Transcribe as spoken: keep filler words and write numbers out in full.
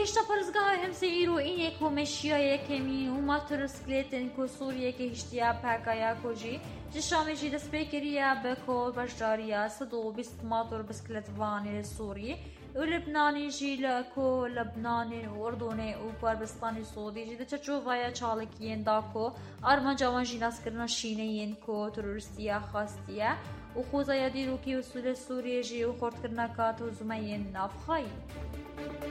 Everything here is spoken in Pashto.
گشتا پرزگاه همسه ایرو اینه که مشیای کمی و ماتورسکلتن که سوریه که هشتیا پاکایا کجی جشامی جی دست بکریا بکول بشجاریا صدو بیست ماتور بسکلت وانی سوری ولبنانی جی لکو لبنانی و اردنی و کردستانی سعودی جی دچ چوبایا چالکین داکو آرمان جوان جی ناس کرنا شینین کو تروریستیا خاستیا و خوزایا دیروکی و سود سوریه جی و خورد کرنا کاتو زمین نافخایی